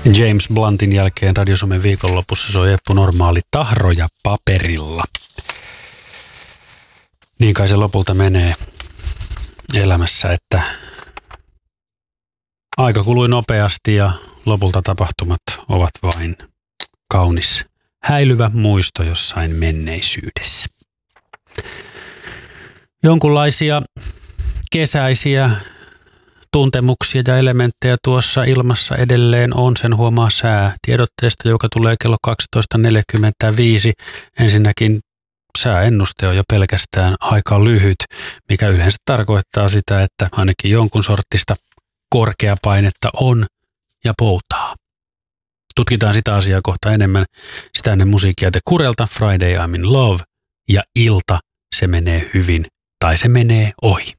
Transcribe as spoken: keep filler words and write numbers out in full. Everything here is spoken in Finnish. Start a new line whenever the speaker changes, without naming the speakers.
James Bluntin jälkeen Radio Suomen viikonlopussa soi Eppu Normaali Tahroja paperilla. Niin kai se lopulta menee elämässä, että aika kului nopeasti ja lopulta tapahtumat ovat vain kaunis häilyvä muisto jossain menneisyydessä. Jonkunlaisia kesäisiä tuntemuksia ja elementtejä tuossa ilmassa edelleen on, sen huomaa säätiedotteesta, joka tulee kello kaksitoista neljäkymmentäviisi. Ensinnäkin sääennuste on jo pelkästään aika lyhyt, mikä yleensä tarkoittaa sitä, että ainakin jonkun sortista korkeapainetta on ja poutaa. Tutkitaan sitä asiaa kohta enemmän. Sitä ennen musiikkia The Kurelta, Friday I'm in Love ja Ilta, se menee hyvin tai se menee ohi.